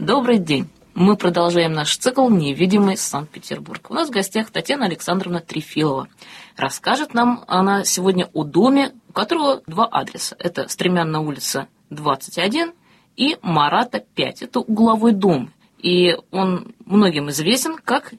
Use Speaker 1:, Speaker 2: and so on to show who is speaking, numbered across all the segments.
Speaker 1: Добрый день. Мы продолжаем наш цикл «Невидимый Санкт-Петербург». У нас в гостях Татьяна Александровна Трефилова. Расскажет нам она сегодня о доме, у которого два адреса. Это Стремянная улица, 21 и Марата, 5. Это угловой дом. И он многим известен как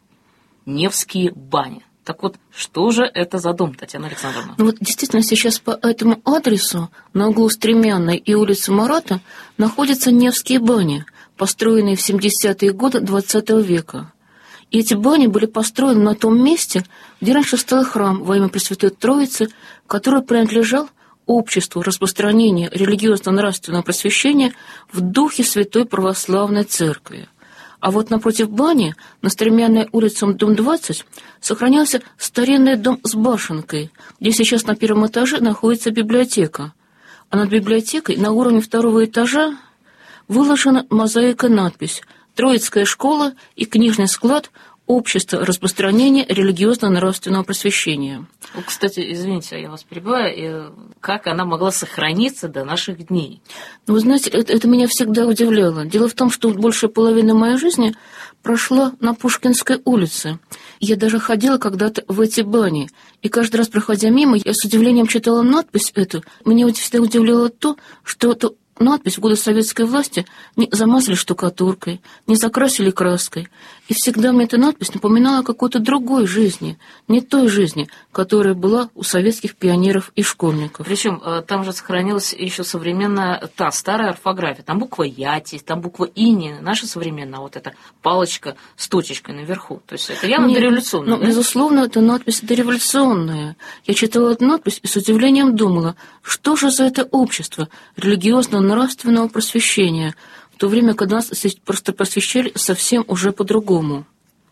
Speaker 1: Невские бани. Так вот, что же это за дом, Татьяна Александровна?
Speaker 2: Ну вот действительно сейчас по этому адресу на углу Стремянной и улицы Марата находятся Невские бани, построенные в 70-е годы XX века. И эти бани были построены на том месте, где раньше стоял храм во имя Пресвятой Троицы, который принадлежал обществу распространения религиозно-нравственного просвещения в духе Святой Православной Церкви. А вот напротив бани, на Стремянной улице, дом 20, сохранился старинный дом с башенкой, где сейчас на первом этаже находится библиотека. А над библиотекой на уровне второго этажа выложена мозаика-надпись «Троицкая школа и книжный склад Общества распространения религиозно-нравственного просвещения».
Speaker 1: Кстати, извините, я вас перебиваю, как она могла сохраниться до наших дней?
Speaker 2: Ну, вы знаете, это меня всегда удивляло. Дело в том, что большая половина моей жизни прошла на Пушкинской улице. Я даже ходила когда-то в эти бани. И каждый раз, проходя мимо, я с удивлением читала надпись эту. Меня всегда удивляло то, что это надпись в годы советской власти не замазали штукатуркой, не закрасили краской. И всегда мне эта надпись напоминала о какой-то другой жизни, не той жизни, которая была у советских пионеров и школьников.
Speaker 1: Причем там же сохранилась еще современная та старая орфография. Там буква Яти, там буква И, не наша современная, а вот эта палочка с точечкой наверху. То есть это явно дореволюционная.
Speaker 2: Да? Безусловно, эта надпись дореволюционная. Я читала эту надпись и с удивлением думала, что же за это общество религиозно-нравственного просвещения, в то время, когда нас просто просвещали совсем уже по-другому.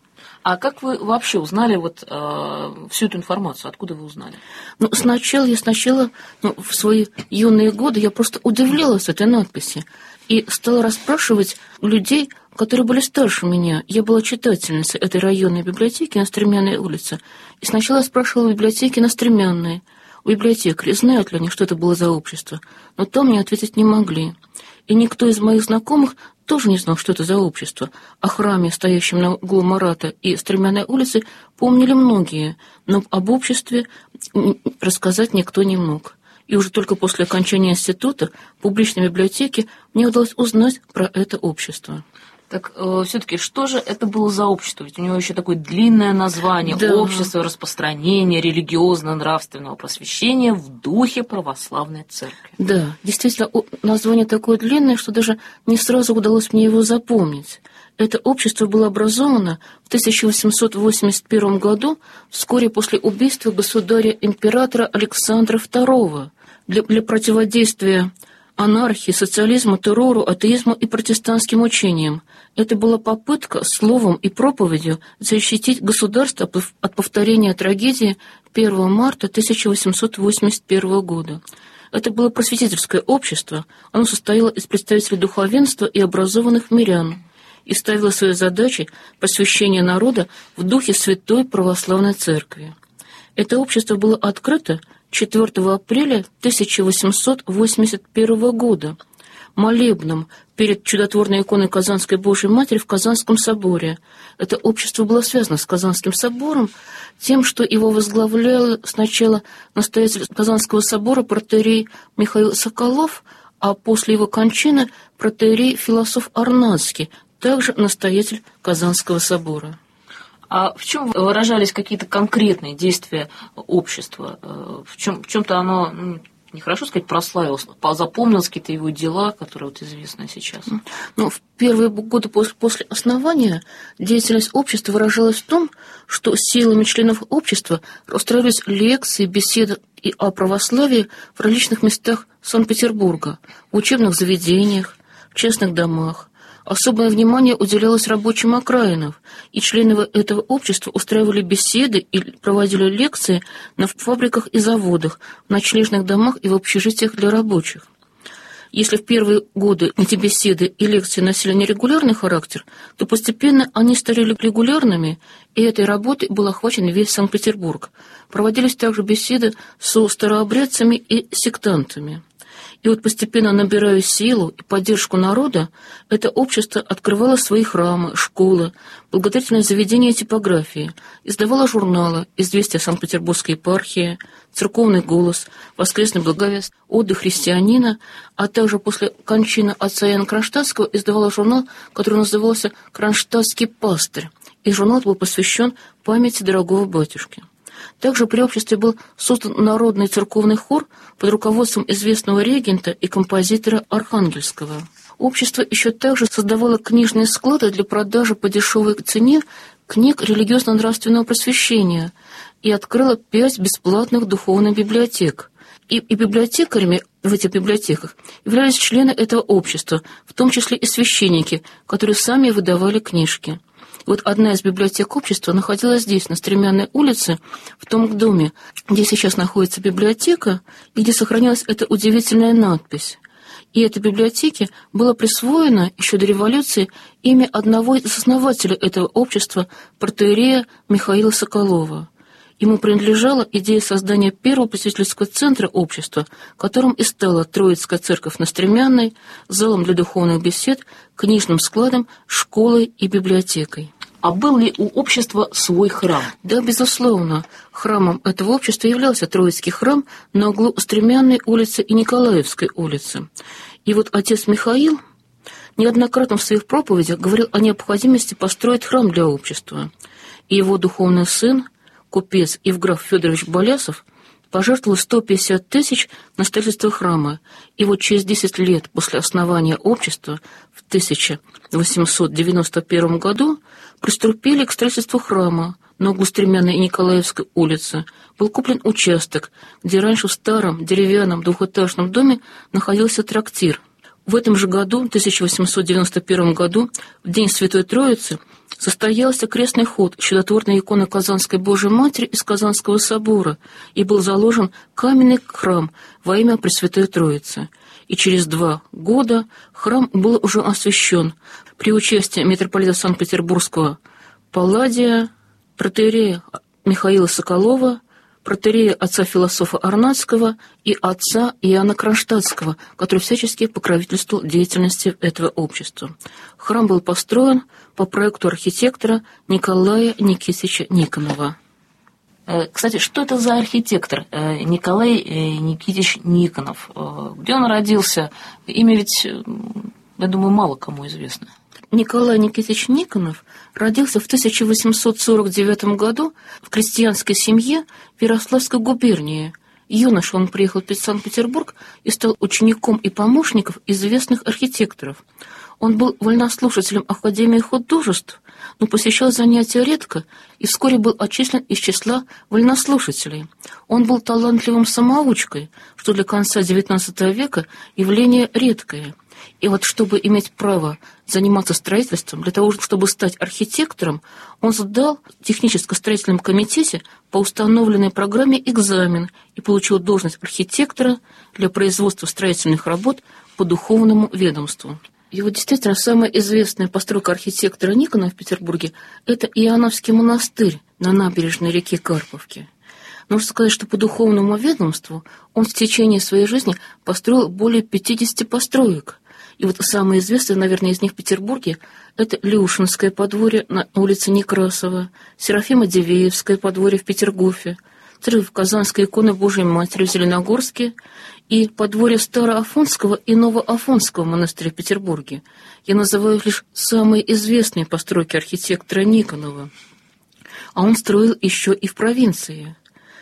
Speaker 1: А как вы вообще узнали всю эту информацию? Откуда вы узнали?
Speaker 2: Сначала в свои юные годы я просто удивлялась этой надписи и стала расспрашивать людей, которые были старше меня. Я была читательницей этой районной библиотеки на Стремянной улице. И сначала я спрашивала в библиотеке на Стремянной, у библиотекарей, знают ли они, что это было за общество. Но там мне ответить не могли. И никто из моих знакомых тоже не знал, что это за общество. О храме, стоящем на углу Марата и Стремянной улицы, помнили многие, но об обществе рассказать никто не мог. И уже только после окончания института в публичной библиотеке мне удалось узнать про это общество.
Speaker 1: Так все-таки что же это было за общество? Ведь у него еще такое длинное название: да. Общество распространения религиозно-нравственного просвещения в духе православной церкви.
Speaker 2: Да, действительно, название такое длинное, что даже не сразу удалось мне его запомнить. Это общество было образовано в 1881 году, вскоре после убийства государя-императора Александра II, для противодействия анархии, социализму, террору, атеизму и протестантским учениям. Это была попытка словом и проповедью защитить государство от повторения трагедии 1 марта 1881 года. Это было просветительское общество, оно состояло из представителей духовенства и образованных мирян и ставило своей задачей просвещение народа в духе Святой Православной Церкви. Это общество было открыто 4 апреля 1881 года молебном перед чудотворной иконой Казанской Божией Матери в Казанском соборе. Это общество было связано с Казанским собором тем, что его возглавлял сначала настоятель Казанского собора протоиерей Михаил Соколов, а после его кончины протоиерей Философ Арнадский, также настоятель Казанского собора.
Speaker 1: А в чем выражались какие-то конкретные действия общества? В чем-то оно, нехорошо сказать, прославилось, запомнилось какие-то его дела, которые известны сейчас?
Speaker 2: В первые годы после основания деятельность общества выражалась в том, что силами членов общества устраивались лекции, беседы о православии в различных местах Санкт-Петербурга, в учебных заведениях, в частных домах. Особое внимание уделялось рабочим окраинам, и члены этого общества устраивали беседы и проводили лекции на фабриках и заводах, в ночлежных домах и в общежитиях для рабочих. Если в первые годы эти беседы и лекции носили нерегулярный характер, то постепенно они стали регулярными, и этой работой был охвачен весь Санкт-Петербург. Проводились также беседы со старообрядцами и сектантами. И вот постепенно, набирая силу и поддержку народа, это общество открывало свои храмы, школы, благотворительные заведения типографии, издавало журналы «Известия Санкт-Петербургской епархии», «Церковный голос», «Воскресный благовест», «Отдых христианина», а также после кончины отца Иоанна Кронштадтского издавало журнал, который назывался «Кронштадтский пастырь», и журнал был посвящен памяти дорогого батюшки. Также при обществе был создан народный церковный хор под руководством известного регента и композитора Архангельского. Общество еще также создавало книжные склады для продажи по дешевой цене книг религиозно-нравственного просвещения и открыло 5 бесплатных духовных библиотек. И библиотекарями в этих библиотеках являлись члены этого общества, в том числе и священники, которые сами выдавали книжки. Вот одна из библиотек общества находилась здесь, на Стремянной улице, в том доме, где сейчас находится библиотека, и где сохранилась эта удивительная надпись. И этой библиотеке было присвоено еще до революции имя одного из основателей этого общества, протоиерея Михаила Соколова. Ему принадлежала идея создания первого просветительского центра общества, которым и стала Троицкая церковь на Стремянной, залом для духовных бесед, книжным складом, школой и библиотекой.
Speaker 1: А был ли у общества свой храм?
Speaker 2: Да, безусловно. Храмом этого общества являлся Троицкий храм на углу Стремянной улицы и Николаевской улицы. И вот отец Михаил неоднократно в своих проповедях говорил о необходимости построить храм для общества. И его духовный сын, купец Евграф Федорович Болясов, пожертвовал 150 тысяч на строительство храма. И вот через 10 лет после основания общества в 1891 году приступили к строительству храма на углу Стремянной и Николаевской улицы. Был куплен участок, где раньше в старом деревянном двухэтажном доме находился трактир. В этом же году, в 1891 году, в День Святой Троицы, состоялся крестный ход чудотворной иконы Казанской Божией Матери из Казанского собора, и был заложен каменный храм во имя Пресвятой Троицы. И через 2 года храм был уже освящен при участии митрополита Санкт-Петербургского Палладия, протоиерея Михаила Соколова, протоиерея отца-философа Арнадского и отца Иоанна Кронштадтского, который всячески покровительствовал деятельности этого общества. Храм был построен по проекту архитектора Николая Никитича Никонова.
Speaker 1: Кстати, что это за архитектор Николай Никитич Никонов? Где он родился? Имя ведь, я думаю, мало кому известно.
Speaker 2: Николай Никитич Никонов родился в 1849 году в крестьянской семье в Ярославской губернии. Юноша он приехал в Санкт-Петербург и стал учеником и помощником известных архитекторов. Он был вольнослушателем Академии художеств, но посещал занятия редко и вскоре был отчислен из числа вольнослушателей. Он был талантливым самоучкой, что для конца XIX века явление редкое. И вот чтобы иметь право заниматься строительством, для того, чтобы стать архитектором, он сдал в техническо-строительном комитете по установленной программе экзамен и получил должность архитектора для производства строительных работ по духовному ведомству. И вот действительно самая известная постройка архитектора Никонова в Петербурге – это Иоанновский монастырь на набережной реки Карповки. Нужно сказать, что по духовному ведомству он в течение своей жизни построил более 50 построек. И вот самое известное, наверное, из них в Петербурге – это Люшинское подворье на улице Некрасова, Серафимо-Дивеевское подворье в Петергофе, церковь Казанской иконы Божией Матери в Зеленогорске и подворье Староафонского и Новоафонского монастыря в Петербурге. Я называю лишь самые известные постройки архитектора Никонова. А он строил еще и в провинции.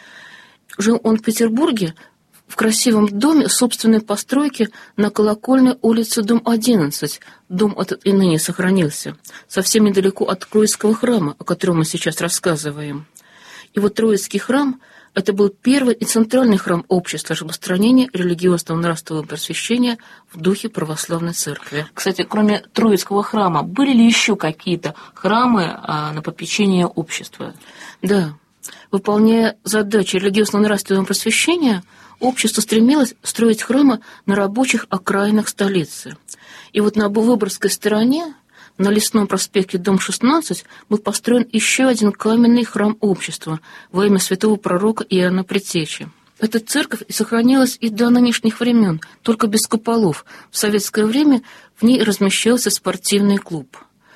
Speaker 2: Жил он в Петербурге, в красивом доме собственной постройки на Колокольной улице, дом 11. Дом этот и ныне сохранился, совсем недалеко от Троицкого храма, о котором мы сейчас рассказываем. И вот Троицкий храм – это был первый и центральный храм общества распространения религиозного нравственного просвещения в духе православной церкви.
Speaker 1: Кстати, кроме Троицкого храма, были ли еще какие-то храмы на попечение общества?
Speaker 2: Да. Выполняя задачи религиозного нравственного просвещения, общество стремилось строить храмы на рабочих окраинах столицы. И вот на Выборгской стороне, на Лесном проспекте, дом 16, был построен еще один каменный храм общества во имя святого пророка Иоанна Предтечи. Эта церковь и сохранилась и до нынешних времен, только без куполов. В советское время в ней размещался спортивный клуб.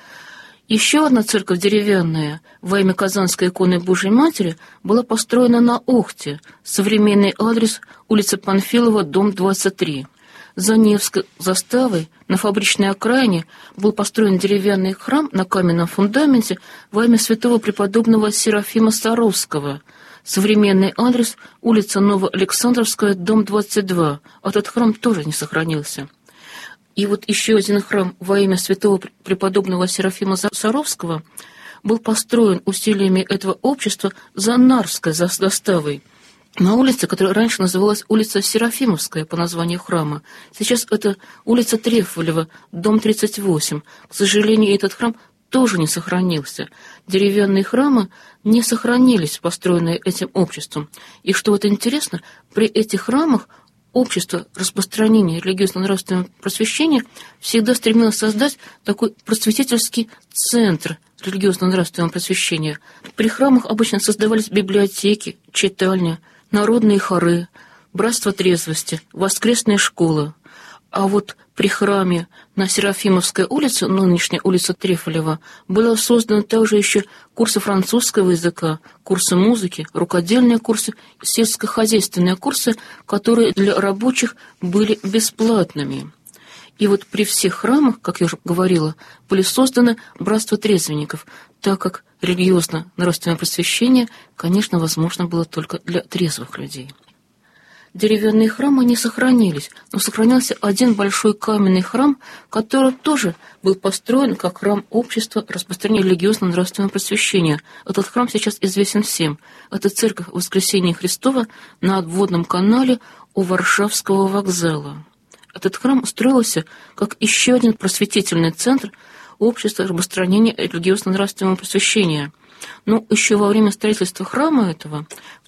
Speaker 2: Еще одна церковь деревянная во имя Казанской иконы Божьей Матери была построена на Охте, современный адрес улица Панфилова, дом 23. За Невской заставой на фабричной окраине был построен деревянный храм на каменном фундаменте во имя святого преподобного Серафима Саровского. Современный адрес улица Новоалександровская, дом 22. Этот храм тоже не сохранился. И вот еще один храм во имя святого преподобного Серафима Саровского был построен усилиями этого общества за Нарвской заставой, на улице, которая раньше называлась улица Серафимовская по названию храма. Сейчас это улица Трефолева, дом 38. К сожалению, этот храм тоже не сохранился. Деревянные храмы не сохранились, построенные этим обществом. И что вот интересно, при этих храмах общество распространения религиозно-нравственного просвещения всегда стремилось создать такой просветительский центр религиозно-нравственного просвещения. При храмах обычно создавались библиотеки, читальня, народные хоры, братство трезвости, воскресные школы. А вот при храме на Серафимовской улице, нынешняя улица Трефолева, было создано также еще курсы французского языка, курсы музыки, рукодельные курсы, сельскохозяйственные курсы, которые для рабочих были бесплатными. И вот при всех храмах, как я уже говорила, были созданы братства трезвенников, так как религиозно-нравственное просвещение, конечно, возможно было только для трезвых людей. Деревянные храмы не сохранились, но сохранился один большой каменный храм, который тоже был построен как храм общества распространения религиозно-нравственного просвещения. Этот храм сейчас известен всем. Это церковь Воскресения Христова на обводном канале у Варшавского вокзала. Этот храм строился как еще один просветительный центр общества распространения религиозно-нравственного просвещения. Но еще во время строительства храма этого в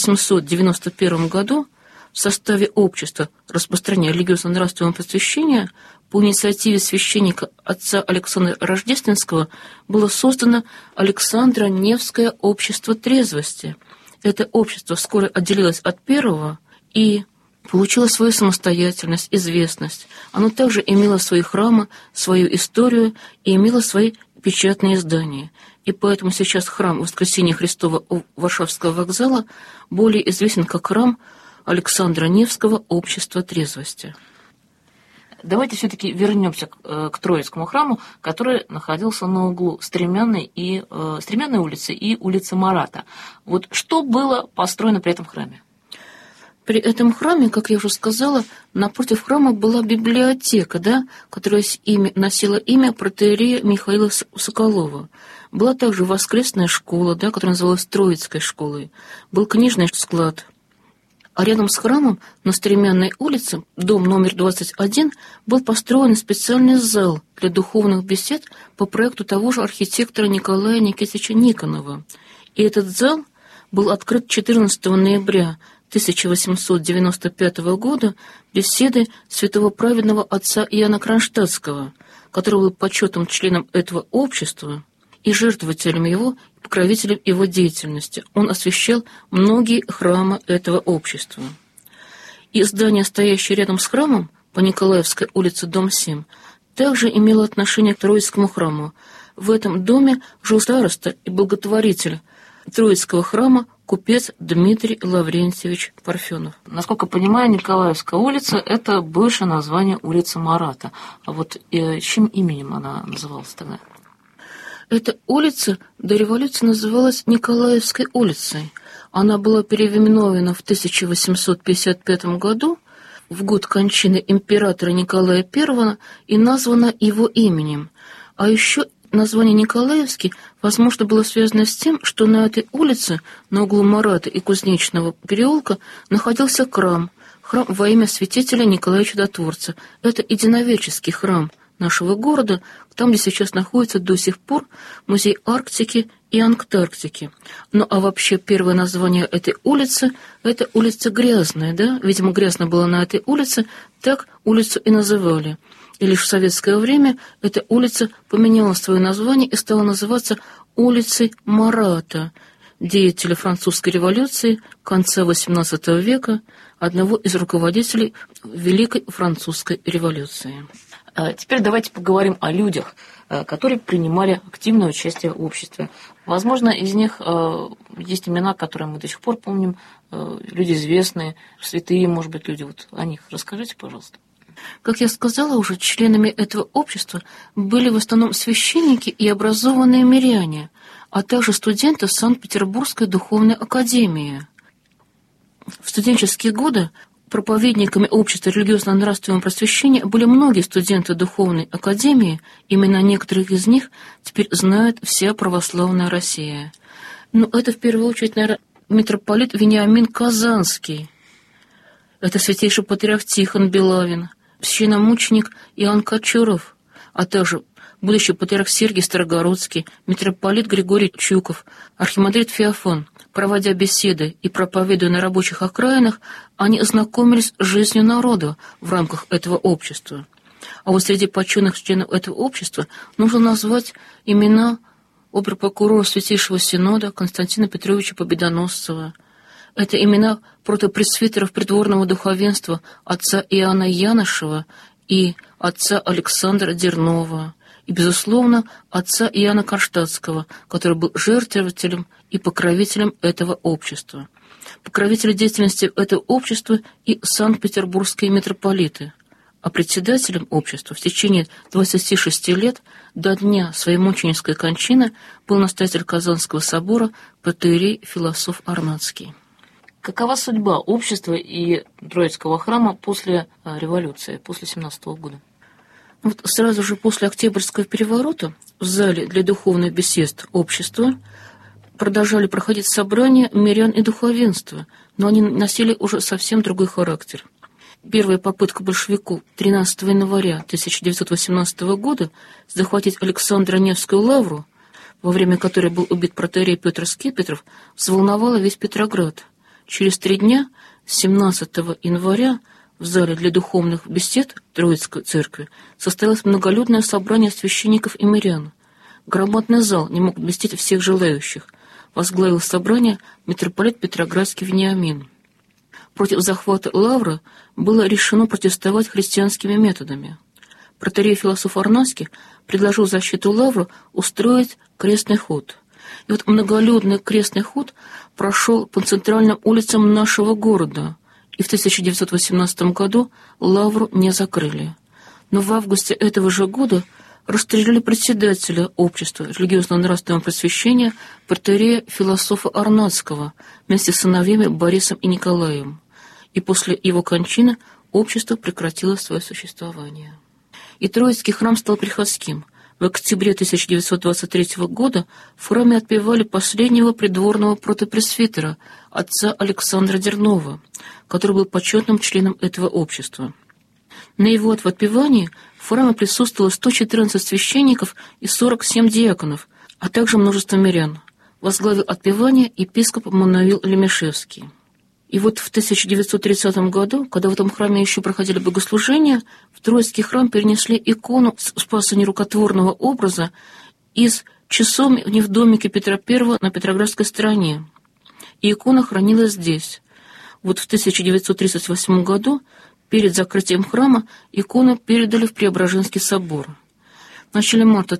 Speaker 2: 1891 году в составе общества распространения религиозно-нравственного просвещения по инициативе священника отца Александра Рождественского было создано Александро-Невское общество трезвости. Это общество вскоре отделилось от первого и получило свою самостоятельность, известность. Оно также имело свои храмы, свою историю и имело свои печатные издания. И поэтому сейчас храм Воскресения Христова у Варшавского вокзала более известен как храм Александра Невского общества трезвости.
Speaker 1: Давайте все-таки вернемся к Троицкому храму, который находился на углу Стремянной улицы и улицы Марата. Вот что было построено при этом храме?
Speaker 2: При этом храме, как я уже сказала, напротив храма была библиотека, которая носила имя протоиерея Михаила Соколова. Была также воскресная школа, которая называлась Троицкой школой. Был книжный склад. А рядом с храмом на Стремянной улице, дом номер 21, был построен специальный зал для духовных бесед по проекту того же архитектора Николая Никитича Никонова. И этот зал был открыт 14 ноября 1895 года беседой святого праведного отца Иоанна Кронштадтского, который был почетным членом этого общества и жертвователем его, покровителем его деятельности. Он освящал многие храмы этого общества. И здание, стоящее рядом с храмом по Николаевской улице, дом 7, также имело отношение к Троицкому храму. В этом доме жил староста и благотворитель Троицкого храма купец Дмитрий Лаврентьевич Парфенов.
Speaker 1: Насколько понимаю, Николаевская улица – это бывшее название улицы Марата. А вот чьим именем она называлась тогда?
Speaker 2: Эта улица до революции называлась Николаевской улицей. Она была переименована в 1855 году, в год кончины императора Николая I, и названа его именем. А еще название Николаевский, возможно, было связано с тем, что на этой улице, на углу Марата и Кузнечного переулка, находился храм во имя святителя Николая Чудотворца. Это единоверческий храм нашего города, там, где сейчас находится до сих пор музей Арктики и Антарктики. Ну, а вообще первое название этой улицы – это улица Грязная, Видимо, грязно было на этой улице, так улицу и называли. И лишь в советское время эта улица поменяла свое название и стала называться улицей Марата. деятеля французской революции конца XVIII века, одного из руководителей Великой Французской революции.
Speaker 1: Теперь давайте поговорим о людях, которые принимали активное участие в обществе. Возможно, из них есть имена, которые мы до сих пор помним, люди известные, святые, может быть, люди. Вот о них расскажите, пожалуйста.
Speaker 2: Как я сказала уже, членами этого общества были в основном священники и образованные миряне, а также студенты Санкт-Петербургской духовной академии. В студенческие годы проповедниками общества религиозно-нравственного просвещения были многие студенты духовной академии, имена некоторых из них теперь знает вся православная Россия. Но это в первую очередь, наверное, митрополит Вениамин Казанский, это святейший патриарх Тихон Белавин, священномученик Иоанн Кочуров, а также будущий патриарх Сергий Старогородский, митрополит Григорий Чуков, архимандрит Феофан. Проводя беседы и проповедуя на рабочих окраинах, они ознакомились с жизнью народа в рамках этого общества. А вот среди почетных членов этого общества нужно назвать имена обер-прокурора Святейшего Синода Константина Петровича Победоносцева. Это имена протопресвитеров придворного духовенства отца Иоанна Янышева и отца Александра Дернова, и, безусловно, отца Иоанна Кронштадтского, который был жертвователем и покровителем этого общества. Покровители деятельности этого общества и санкт-петербургские митрополиты, а председателем общества в течение 26 лет до дня своей мученической кончины был настоятель Казанского собора протоиерей Философ Арнацкий.
Speaker 1: Какова судьба общества и Троицкого храма после революции, после 17 года?
Speaker 2: Вот сразу же после Октябрьского переворота в зале для духовных бесед общества продолжали проходить собрания мирян и духовенства, но они носили уже совсем другой характер. Первая попытка большевиков 13 января 1918 года захватить Александро-Невскую лавру, во время которой был убит протоиерей Петр Скипетров, взволновала весь Петроград. Через 3 дня, 17 января, в зале для духовных бесед Троицкой церкви состоялось многолюдное собрание священников и мирян. Громадный зал не мог вместить всех желающих. Возглавил собрание митрополит Петроградский Вениамин. Против захвата лавры было решено протестовать христианскими методами. Протоиерей Философ Арнацкий предложил защиту лавры устроить крестный ход. И вот многолюдный крестный ход прошел по центральным улицам нашего города, и в 1918 году лавру не закрыли. Но в августе этого же года расстреляли председателя общества религиозно-нравственного просвещения протоиерея Философа Арнацкого вместе с сыновьями Борисом и Николаем. И после его кончины общество прекратило свое существование. И Троицкий храм стал приходским. В октябре 1923 года в храме отпевали последнего придворного протопресвитера, отца Александра Дернова, который был почетным членом этого общества. На его отпевании в храме присутствовало 114 священников и 47 диаконов, а также множество мирян. Возглавил отпевание епископ Мануил Лемешевский. И вот в 1930 году, когда в этом храме еще проходили богослужения, в Троицкий храм перенесли икону Спаса нерукотворного образа из часовни в домике Петра I на Петроградской стороне. И икона хранилась здесь. Вот в 1938 году, перед закрытием храма, икону передали в Преображенский собор. В начале марта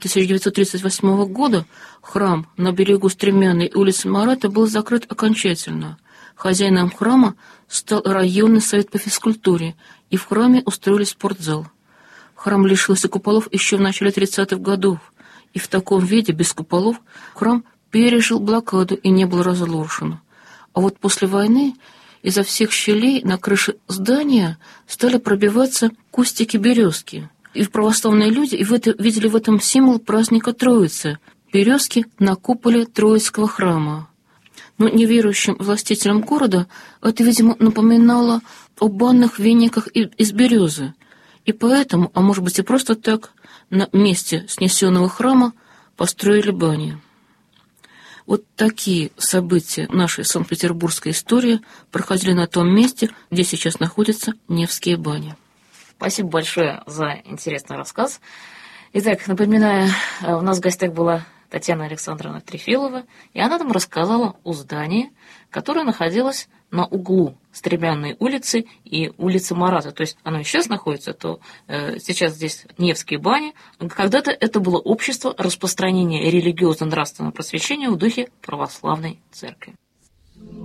Speaker 2: 1938 года храм на берегу Стремянной улицы Марата был закрыт окончательно. Хозяином храма стал районный совет по физкультуре, и в храме устроили спортзал. Храм лишился куполов еще в начале 30-х годов, и в таком виде, без куполов, храм пережил блокаду и не был разрушен. А вот после войны изо всех щелей на крыше здания стали пробиваться кустики березки. И православные люди видели в этом символ праздника Троицы – березки на куполе Троицкого храма. Но неверующим властителям города это, видимо, напоминало о банных вениках из березы. И поэтому, а может быть и просто так, на месте снесенного храма построили бани. Вот такие события нашей санкт-петербургской истории проходили на том месте, где сейчас находятся Невские бани.
Speaker 1: Спасибо большое за интересный рассказ. Итак, напоминаю, у нас в гостях была Татьяна Александровна Трефилова, и она нам рассказала о здании, которое находилось на углу Стремянной улицы и улицы Марата. То есть оно и сейчас находится, то сейчас здесь Невские бани. Когда-то это было общество распространения религиозно-нравственного просвещения в духе православной церкви.